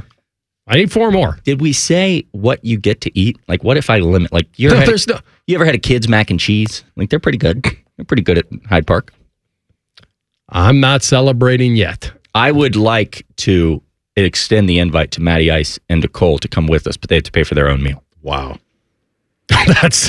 Did we say what you get to eat? Like, what if I limit? Like, you ever had a kid's mac and cheese? Like, they're pretty good. They're pretty good at Hyde Park. I'm not celebrating yet. I would like to extend the invite to Matty Ice and to Cole to come with us, but they have to pay for their own meal. Wow. That's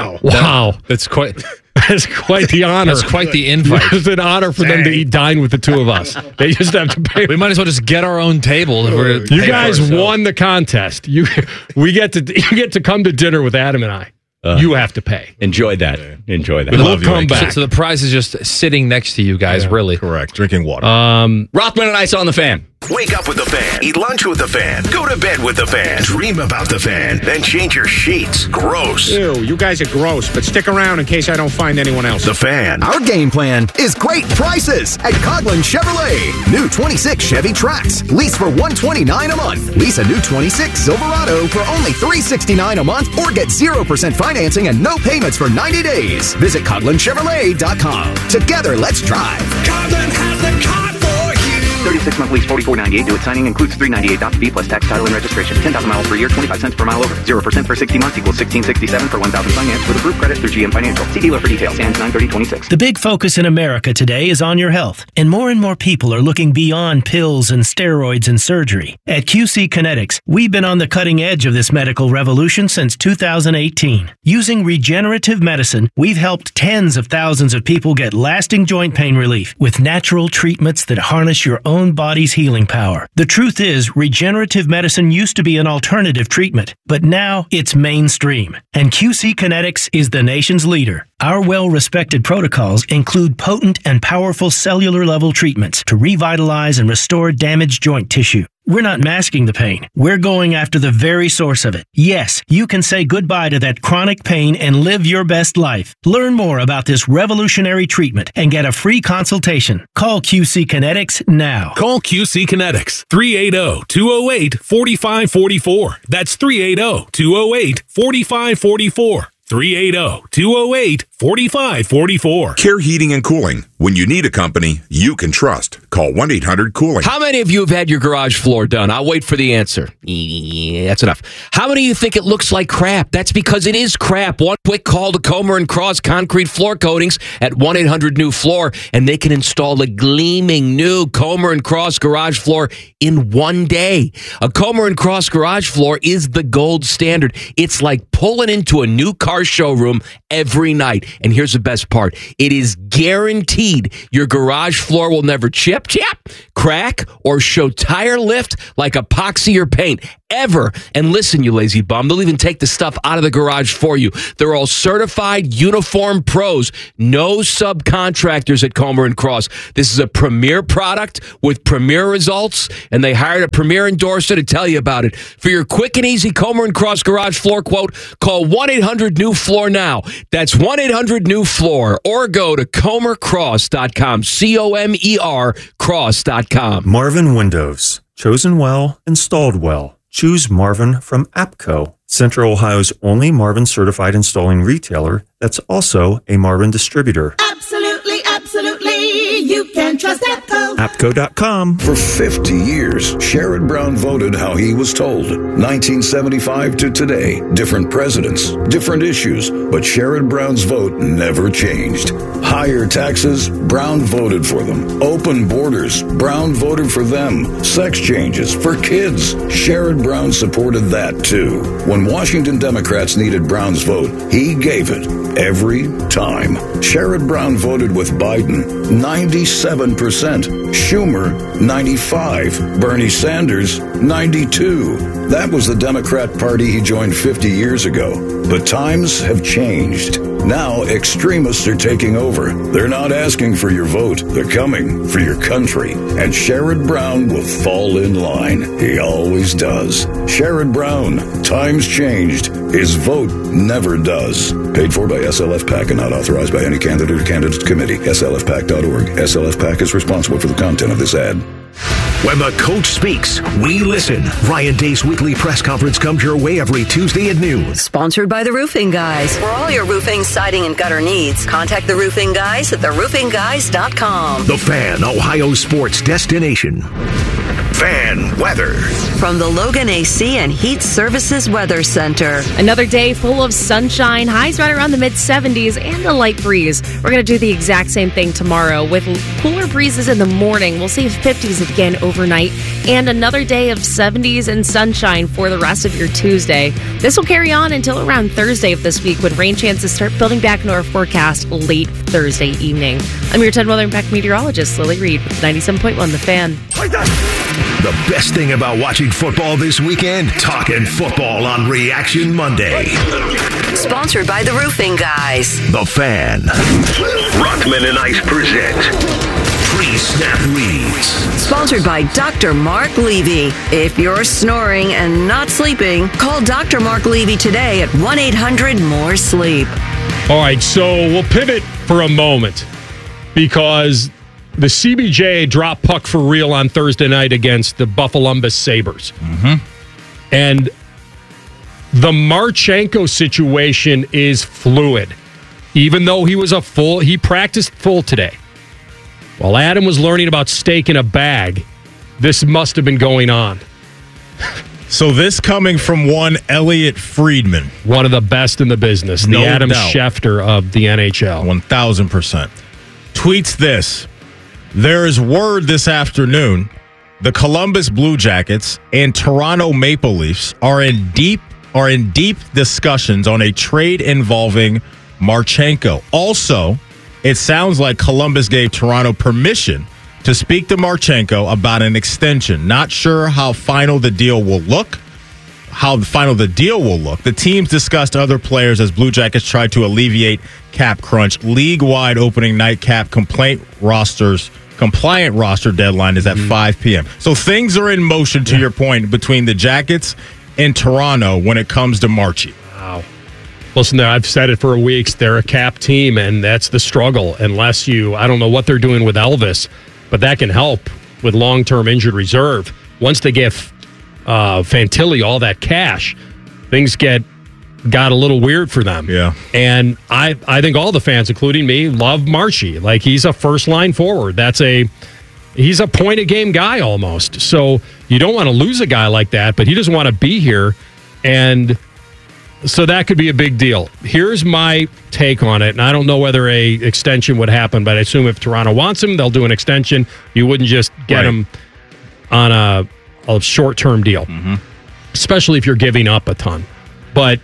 quite the honor. That's quite the invite. It's an honor for them to dine with the two of us. They just have to pay. We might as well just get our own table. You guys won the contest. You get to come to dinner with Adam and I. You have to pay. Enjoy that. We'll come back. So the prize is just sitting next to you guys, really. Correct. Drinking water. Rothman and Ice on the Fan. Wake up with the Fan. Eat lunch with the Fan. Go to bed with the Fan. Dream about the Fan. Then change your sheets. Gross. Ew, you guys are gross, but stick around in case I don't find anyone else. The Fan. Our game plan is great prices at Coghlan Chevrolet. New 26 Chevy Trax. Lease for $129 a month. Lease a new 26 Silverado for only $369 a month or get 0% financing and no payments for 90 days. Visit CoglanChevrolet.com. Together, let's drive. Coghlan has the car for you. 36-month lease, $44.98 due at signing. Includes $398.50 plus tax, title, and registration. 10,000 miles per year, 25 cents per mile over. 0% for 60 months equals $16.67 for 1,000 finance with approved credit through GM Financial. See dealer for details. Stands 9/30/26. The big focus in America today is on your health, and more people are looking beyond pills and steroids and surgery. At QC Kinetics, we've been on the cutting edge of this medical revolution since 2018. Using regenerative medicine, we've helped tens of thousands of people get lasting joint pain relief with natural treatments that harness your own body's healing power. The truth is, regenerative medicine used to be an alternative treatment, but now it's mainstream. And QC Kinetics is the nation's leader. Our well-respected protocols include potent and powerful cellular-level treatments to revitalize and restore damaged joint tissue. we're not masking the pain. We're going after the very source of it. Yes, you can say goodbye to that chronic pain and live your best life. Learn more about this revolutionary treatment and get a free consultation. Call QC Kinetics now. Call QC Kinetics 380-208-4544. That's 380-208-4544. 380-208-4544. Care Heating and Cooling. When you need a company you can trust, call 1-800-COOLING. How many of you have had your garage floor done? I'll wait for the answer. Yeah, that's enough. How many of you think it looks like crap? That's because it is crap. One quick call to Comer & Cross Concrete Floor Coatings at 1-800-NEW-FLOOR, and they can install a gleaming new Comer & Cross garage floor in one day. A Comer & Cross garage floor is the gold standard. It's like pulling into a new car showroom every night. And here's the best part. It is guaranteed your garage floor will never chip, crack, or show tire lift like epoxy or paint. Ever. And listen, you lazy bum, they'll even take the stuff out of the garage for you. They're all certified uniform pros. No subcontractors at Comer & Cross. This is a premier product with premier results, and they hired a premier endorser to tell you about it. For your quick and easy Comer & Cross garage floor quote, call 1-800-NEW-FLOOR now. That's 1-800-NEW-FLOOR, or go to comercross.com, C-O-M-E-R cross.com. Marvin Windows. Chosen well, installed well. Choose Marvin from APCO, Central Ohio's only Marvin certified installing retailer that's also a Marvin distributor. Absolutely, absolutely. You can trust APCO. APCO.com. For 50 years, Sherrod Brown voted how he was told. 1975 to today, different presidents, different issues, but Sherrod Brown's vote never changed. Higher taxes, Brown voted for them. Open borders, Brown voted for them. Sex changes for kids, Sherrod Brown supported that too. When Washington Democrats needed Brown's vote, he gave it every time. Sherrod Brown voted with Biden, 97%. Schumer, 95%. Bernie Sanders, 92%. That was the Democrat Party he joined 50 years ago. But times have changed. Now extremists are taking over. They're not asking for your vote. They're coming for your country. And Sherrod Brown will fall in line. He always does. Sherrod Brown. Times changed. His vote never does. Paid for by SLF PAC and not authorized by any candidate or candidate committee. SLFPAC.org. SLF PAC is responsible for the content of this ad. When the coach speaks, we listen. Ryan Day's weekly press conference comes your way every Tuesday at noon. Sponsored by The Roofing Guys. For all your roofing, siding, and gutter needs, contact The Roofing Guys at theroofingguys.com. The Fan, Ohio sports destination. Fan weather. From the Logan AC and Heat Services Weather Center. Another day full of sunshine, highs right around the mid-70s, and a light breeze. We're going to do the exact same thing tomorrow with cooler breezes in the morning. We'll see 50s again overnight, and another day of 70s and sunshine for the rest of your Tuesday. This will carry on until around Thursday of this week, when rain chances start building back into our forecast late Thursday evening. I'm your 10 Weather Impact meteorologist, Lily Reed, with 97.1 The Fan. The best thing about watching football this weekend? Talking football on Reaction Monday. Sponsored by The Roofing Guys. The Fan. Rockman and Ice present Pre-Snap Reads. Sponsored by Dr. Mark Levy. If you're snoring and not sleeping, call Dr. Mark Levy today at 1-800-MORE-SLEEP. All right, so we'll pivot for a moment because the CBJ dropped puck for real on Thursday night against the Buffalombus Sabres. Mm-hmm. And the Marchenko situation is fluid. Even though he practiced full today. While Adam was learning about steak in a bag, this must have been going on. So this coming from one Elliot Friedman. One of the best in the business. No the Adam doubt. Schefter of the NHL. 1,000%. Tweets this. There is word this afternoon the Columbus Blue Jackets and Toronto Maple Leafs are in deep discussions on a trade involving Marchenko. Also, it sounds like Columbus gave Toronto permission to speak to Marchenko about an extension. Not sure how final the deal will look. The teams discussed other players as Blue Jackets tried to alleviate cap crunch. League-wide opening night cap complaint rosters compliant roster deadline is at 5 p.m. So things are in motion, to your point, between the Jackets and Toronto when it comes to Marchie. Wow. Listen, I've said it for weeks. They're a cap team, and that's the struggle. Unless I don't know what they're doing with Elvis, but that can help with long-term injured reserve. Once they give Fantilli all that cash, things got a little weird for them. Yeah. And I think all the fans, including me, love Marchie. Like, he's a first-line forward. He's a point-a-game guy almost. So you don't want to lose a guy like that, but he doesn't want to be here. And so that could be a big deal. Here's my take on it, and I don't know whether a extension would happen, but I assume if Toronto wants him, they'll do an extension. You wouldn't just get him on a short-term deal, especially if you're giving up a ton. But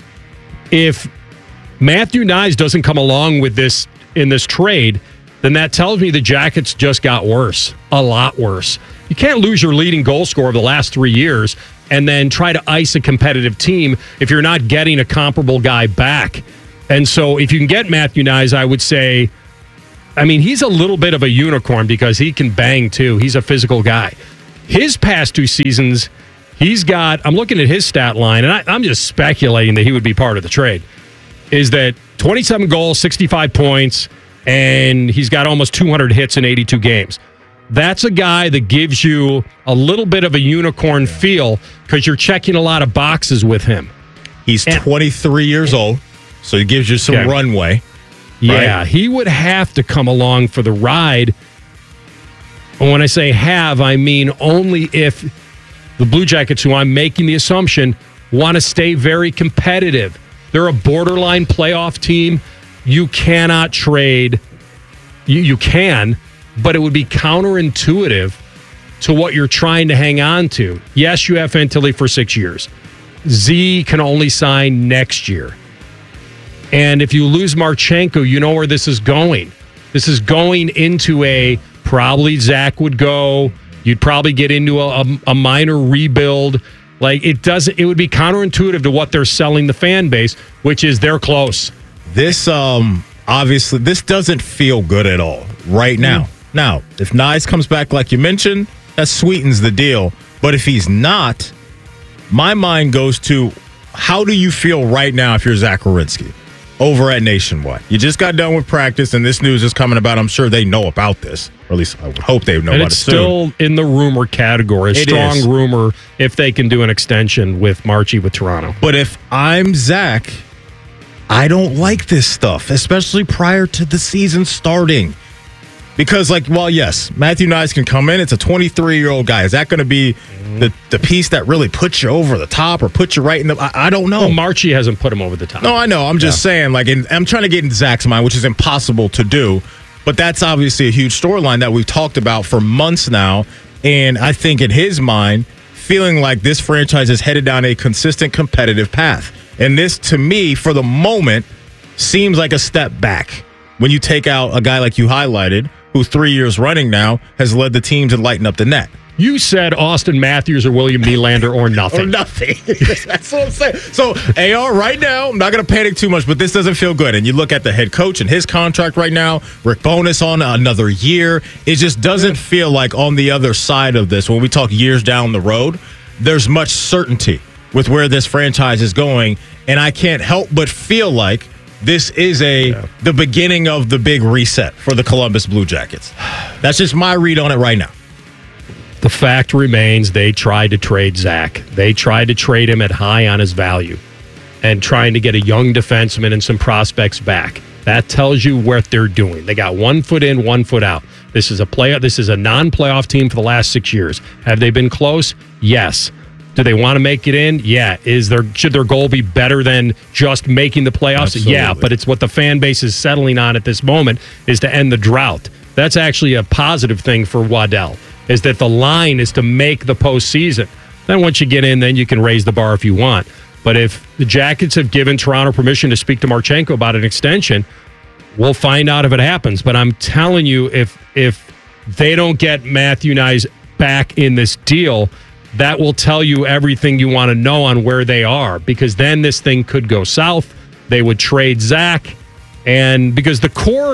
if Matthew Nyes doesn't come along with this in this trade, then that tells me the Jackets just got worse, a lot worse. You can't lose your leading goal scorer of the last 3 years and then try to ice a competitive team if you're not getting a comparable guy back. And so if you can get Matthew Nyes, I would say, he's a little bit of a unicorn because he can bang too. He's a physical guy. His past 2 seasons, I'm looking at his stat line, and I'm just speculating that he would be part of the trade, is that 27 goals, 65 points, and he's got almost 200 hits in 82 games. That's a guy that gives you a little bit of a unicorn feel because you're checking a lot of boxes with him. He's 23 years old, so he gives you some runway. Yeah, right? He would have to come along for the ride. And when I say have, I mean only if the Blue Jackets, who I'm making the assumption, want to stay very competitive. They're a borderline playoff team. You cannot trade. You can, but it would be counterintuitive to what you're trying to hang on to. Yes, you have Fantilli for 6 years. Z can only sign next year. And if you lose Marchenko, you know where this is going. This is going into probably Zach would go. You'd probably get into a minor rebuild. It would be counterintuitive to what they're selling the fan base, which is they're close. This, obviously, this doesn't feel good at all right now. Now, if Nyes comes back like you mentioned, that sweetens the deal. But if he's not, my mind goes to, how do you feel right now if you're Zach Werenski over at Nationwide? You just got done with practice, and this news is coming about. I'm sure they know about this, or at least I would hope they know about it soon. It's still in the rumor category, a strong rumor if they can do an extension with Marchie with Toronto. But if I'm Zach, I don't like this stuff, especially prior to the season starting. Because, yes, Matthew Nyes can come in. It's a 23-year-old guy. Is that going to be the piece that really puts you over the top or puts you right in the... I don't know. Well, Marchie hasn't put him over the top. No, I know. I'm just saying, I'm trying to get in Zach's mind, which is impossible to do. But that's obviously a huge storyline that we've talked about for months now. And I think in his mind, feeling like this franchise is headed down a consistent competitive path. And this, to me, for the moment, seems like a step back when you take out a guy like you highlighted, who 3 years running now has led the team to lighten up the net. You said Austin Matthews or William Nylander or nothing. Or nothing. That's what I'm saying. So, AR, right now, I'm not going to panic too much, but this doesn't feel good. And you look at the head coach and his contract right now, Rick Bowness on another year. It just doesn't feel like on the other side of this, when we talk years down the road, there's much certainty with where this franchise is going. And I can't help but feel like this is the beginning of the big reset for the Columbus Blue Jackets. That's just my read on it right now. The fact remains they tried to trade Zach. They tried to trade him at high on his value and trying to get a young defenseman and some prospects back. That tells you what they're doing. They got 1 foot in, 1 foot out. This is a non-playoff team for the last 6 years. Have they been close? Yes. Do they want to make it in? Yeah. Should their goal be better than just making the playoffs? Absolutely. Yeah, but it's what the fan base is settling on at this moment is to end the drought. That's actually a positive thing for Waddell, is that the line is to make the postseason. Then once you get in, then you can raise the bar if you want. But if the Jackets have given Toronto permission to speak to Marchenko about an extension, we'll find out if it happens. But I'm telling you, if they don't get Matthew Nyes back in this deal, that will tell you everything you want to know on where they are, because then this thing could go south. They would trade Zach, and because the core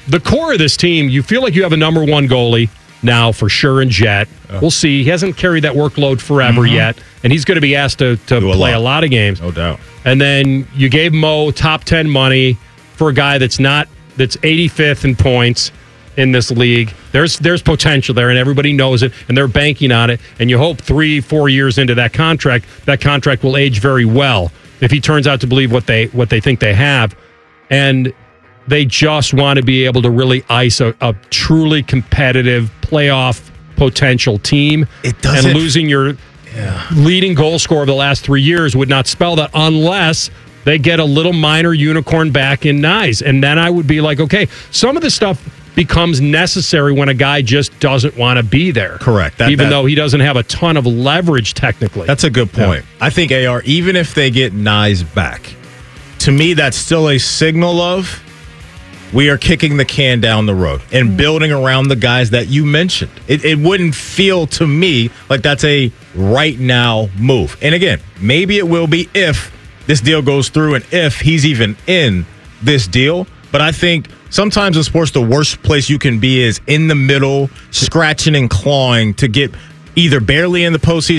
the core of this team, you feel like you have a number one goalie now for sure in Jet. We'll see. He hasn't carried that workload forever yet, and he's going to be asked to play a lot of games. No doubt. And then you gave Mo top 10 money for a guy that's 85th in points in this league. There's potential there, and everybody knows it, and they're banking on it. And you hope 3-4 years into that contract will age very well if he turns out to believe what they think they have. And they just want to be able to really ice a truly competitive playoff potential team. And losing your leading goal scorer of the last 3 years would not spell that unless they get a little minor unicorn back in Nyes. And then I would be like, okay, some of this stuff becomes necessary when a guy just doesn't want to be there. Correct. Even though he doesn't have a ton of leverage technically. That's a good point. I think, AR, even if they get Nyes back, to me, that's still a signal of we are kicking the can down the road and building around the guys that you mentioned. It wouldn't feel to me like that's a right now move. And again, maybe it will be if this deal goes through and if he's even in this deal. But I think sometimes in sports, the worst place you can be is in the middle, scratching and clawing to get either barely in the postseason